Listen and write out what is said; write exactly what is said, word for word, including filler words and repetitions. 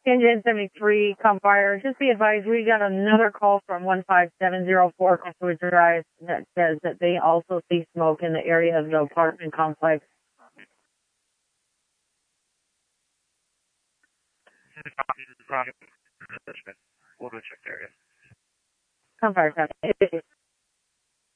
Engine seventy-three, come fire. Just be advised, we got another call from one five seven zero four Crestwood Drive that says that they also see smoke in the area of the apartment complex. Come fire,